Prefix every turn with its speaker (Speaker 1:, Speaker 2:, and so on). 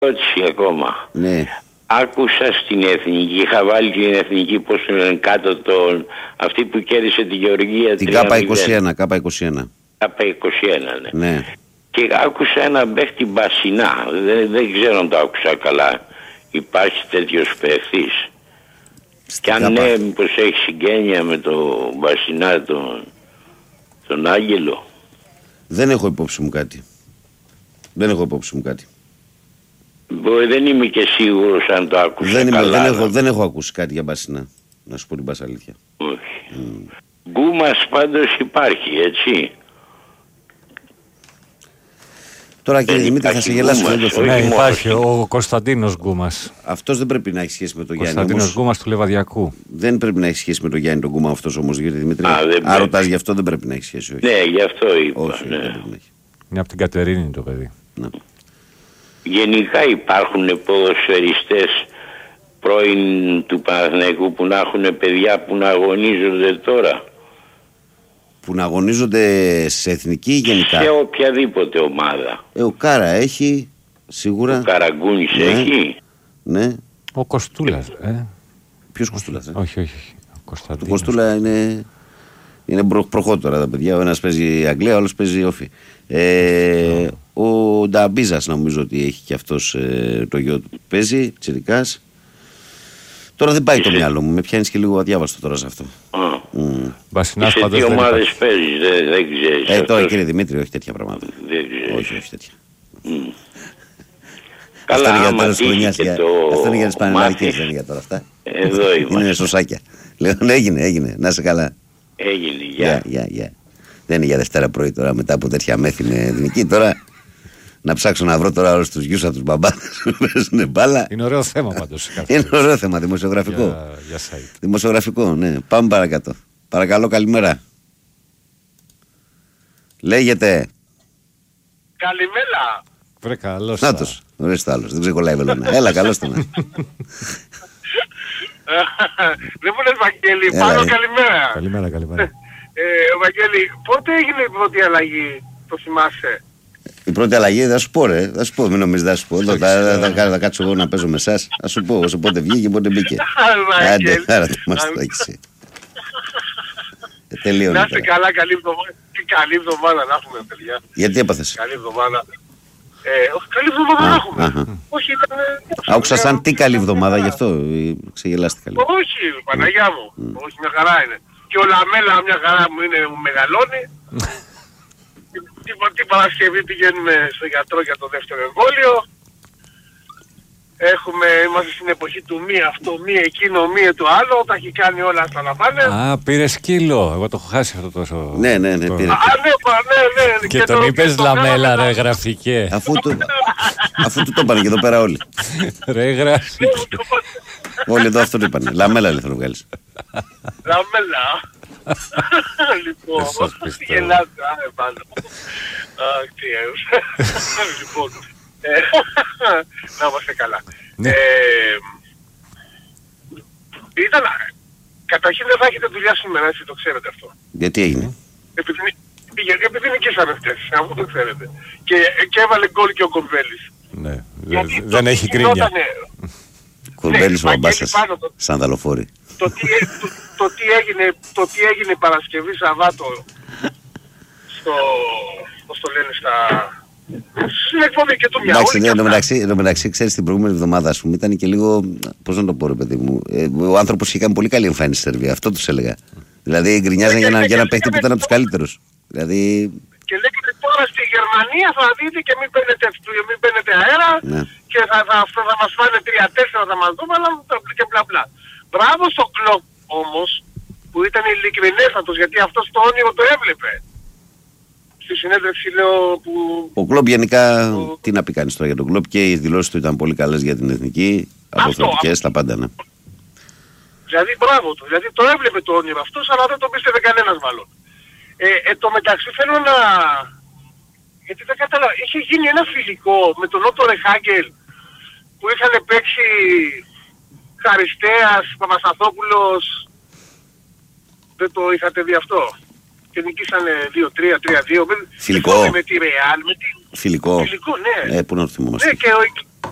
Speaker 1: ερώτηση ακόμα.
Speaker 2: Ναι.
Speaker 1: Άκουσα στην Εθνική, είχα βάλει την Εθνική, πώς το λένε, κάτω αυτή που κέρδισε τη Γεωργία.
Speaker 2: Την K21. K21,
Speaker 1: ναι. Και άκουσα ένα παίχτη Μπασινά, δεν ξέρω αν το άκουσα καλά. Υπάρχει τέτοιος παίχτης? Και αν ναι, μήπως έχει συγγένεια με τον Μπασινά, τον Άγγελο?
Speaker 2: Δεν έχω υπόψη μου κάτι.
Speaker 1: Δεν είμαι και σίγουρος αν το άκουσα καλά.
Speaker 2: Δεν έχω ακούσει κάτι για Μπασινά, να σου πω την πάσα αλήθεια.
Speaker 1: Όχι. Γκούμας πάντως υπάρχει, έτσι.
Speaker 2: Τώρα κύριε Δημήτρη, θα σε γελάσω.
Speaker 3: Ναι, υπάρχει ο Κωνσταντίνος Γκούμας.
Speaker 2: Αυτός δεν πρέπει να έχει σχέση με τον Γιάννη.
Speaker 3: Κωνσταντίνος Γκούμας του Λεβαδιακού.
Speaker 2: Δεν πρέπει να έχει σχέση με τον Γιάννη τον Γκούμα αυτός όμως, κύριε Δημήτρη. Αν ρωτάς γι' αυτό, δεν πρέπει να έχει σχέση. Όχι.
Speaker 1: Ναι, γι' αυτό είπα.
Speaker 2: Όχι,
Speaker 1: ναι.
Speaker 3: Είναι από την Κατερίνη το παιδί.
Speaker 2: Ναι.
Speaker 1: Γενικά υπάρχουν ποδοσφαιριστές πρώην του Παναθηναϊκού που να έχουν παιδιά που να αγωνίζονται τώρα?
Speaker 2: Που να αγωνίζονται σε εθνική ή γενικά?
Speaker 1: Σε οποιαδήποτε ομάδα.
Speaker 2: Ο Κάρα έχει, σίγουρα.
Speaker 1: Ο Καραγκούνης έχει.
Speaker 2: Ναι.
Speaker 3: Ο Κοστούλας.
Speaker 2: Ποιος Κοστούλας?
Speaker 3: Όχι. Ο
Speaker 2: Κοστούλα είναι προχώτερα τα παιδιά. Ο ένας παίζει Αγγλία, ο άλλος παίζει Όφη. Ο Νταμπίζας νομίζω ότι έχει και αυτός το γιο του. Παίζει, τσιρικάς. Τώρα δεν πάει το μυαλό μου, με πιάνεις και λίγο αδιάβαστο τώρα σε αυτό.
Speaker 3: Βασινάς
Speaker 1: σε τι ομάδες παίζεις, δεν ξέρεις.
Speaker 2: Τώρα κύριε Δημήτρη, όχι τέτοια πράγματα.
Speaker 1: Δεν ξέρεις.
Speaker 2: Όχι τέτοια.
Speaker 1: Καλά,
Speaker 2: αυτό είναι
Speaker 1: άμα
Speaker 2: για
Speaker 1: τύχει και το
Speaker 2: αυτό είναι για τις πανελλαδικές, δεν είναι για τώρα αυτά.
Speaker 1: Εδώ είμαστε.
Speaker 2: Είναι σωσάκια. Λέω, έγινε, να είσαι καλά.
Speaker 1: Έγινε,
Speaker 2: γεια. Δεν είναι για Δευτέρα πρωί τώρα, μετά από τέτοια μέθη εθνική τώρα. Να ψάξω να βρω τώρα όλους τους γιους από τους μπαμπάδες που παίζουν μπάλα.
Speaker 3: Είναι ωραίο θέμα πάντως.
Speaker 2: Είναι ωραίο θέμα, δημοσιογραφικό.
Speaker 3: Για site.
Speaker 2: Δημοσιογραφικό, ναι. Πάμε παρακάτω. Παρακαλώ, καλημέρα. Λέγεται.
Speaker 4: Καλημέρα.
Speaker 3: Βρε καλώς.
Speaker 2: Νάτος, ωραίος το άλλος, δεν ξεκολλάει βελόνα. Έλα, καλώς το να.
Speaker 4: Δεν μου λες Βαγγέλη, πάνω καλημέρα.
Speaker 3: Καλημέρα.
Speaker 4: Βαγγέλη, πότε έγινε η πρώτη αλλαγή, το θυμάσαι?
Speaker 2: Η πρώτη αλλαγή θα σου πω, θα σου πω, μην νομίζεις, θα σου πω. Εδώ θα κάτσω εγώ να παίζω με εσάς. Θα σου πω, όσο πότε βγήκε, πότε μπήκε. Άντε, άρα το μας το έχεις. Τελείωνε.
Speaker 4: Να είστε καλά, καλή εβδομάδα να έχουμε, παιδιά.
Speaker 2: Γιατί έπαθες?
Speaker 4: Καλή εβδομάδα. Καλή εβδομάδα να έχουμε. Όχι, ήταν...
Speaker 2: Άκουσα σαν τι καλή εβδομάδα, γι' αυτό ξεγελάστηκα λίγο.
Speaker 4: Όχι, Παναγιά μου. Όχι, μια χαρά είναι. Και ο Λαμέλα μια χαρά μου είναι, μου μεγαλώνει. Την Παρασκευή πηγαίνουμε στο γιατρό για το δεύτερο εμβόλιο. Είμαστε στην εποχή του μη αυτό, μη εκείνο, μη το άλλο. Τα έχει κάνει όλα στα λαμβάνε.
Speaker 3: Α, πήρε σκύλο. Εγώ το έχω χάσει αυτό τόσο.
Speaker 2: Ναι, πήρε.
Speaker 4: Ναι.
Speaker 3: Και τον είπες Λαμέλα, ρε γραφικέ.
Speaker 2: Αφού του το είπανε και εδώ πέρα όλοι.
Speaker 3: Ρε γραφικέ.
Speaker 2: Όλοι εδώ αυτό το είπανε. Λαμέλα λέει θα το βγάλεις.
Speaker 4: Λαμέλα. Λοιπόν, γελάτε, πάνω. Τι λοιπόν, να είμαστε καλά. Καταρχήν δεν θα έχετε δουλειά σήμερα, έτσι το ξέρετε αυτό.
Speaker 2: Γιατί έγινε?
Speaker 4: Επειδή νικήσαμε χτες, αφού το ξέρετε. Και έβαλε γκολ και ο Κορβέλης.
Speaker 3: Ναι, δεν έχει κρίνια.
Speaker 2: Κορβέλης ο Αμπάσας, σαν δαλοφόρη.
Speaker 4: Το τι έγινε Παρασκευή Σαββάτο στο λένε στην εκπομπή και του μυαλού.
Speaker 2: Εν τω μεταξύ, ξέρεις, την προηγούμενη εβδομάδα, ας πούμε, ήταν και λίγο, πώς να το πω ρε παιδί μου, ο άνθρωπος είχε κάνει πολύ καλή εμφάνιση στη Σερβία, αυτό τους έλεγα. Δηλαδή γκρινιάζαν για ένα παίχτη που ήταν από τους καλύτερους. Δηλαδή...
Speaker 4: Και λέγεται τώρα στη Γερμανία θα δείτε και μην παίρνετε αέρα, ναι. Και θα μας φάνε 3-4 θα μας δούμε, αλλά και μπλα μπλα. Μπράβο στο Κλοπ όμως, που ήταν ειλικρινέστατος, γιατί αυτός το όνειρο το έβλεπε. Στη συνέντευξη λέω που...
Speaker 2: Ο Κλοπ γενικά, τι να πει κανείς τώρα για τον Κλοπ, και οι δηλώσεις του ήταν πολύ καλές για την εθνική, αποθεωτικές, τα πάντα, ναι.
Speaker 4: Δηλαδή μπράβο του, δηλαδή το έβλεπε το όνειρο αυτός, αλλά δεν το πίστευε κανένας μάλλον. Το μεταξύ θέλω να... Γιατί δεν κατάλαβα, είχε γίνει ένα φιλικό με τον Ότο Ρεχάγκελ που είχαν παίξει Χαριστέας, Παπασταθόπουλος, δεν το είχατε δει αυτό? Και νικήσανε 2-3, 3-2.
Speaker 2: Φιλικό.
Speaker 4: Με τη Ρεάλ,
Speaker 2: Φιλικό.
Speaker 4: Φιλικό, ναι.
Speaker 2: Πού να το θυμόμαστε.
Speaker 4: Ναι,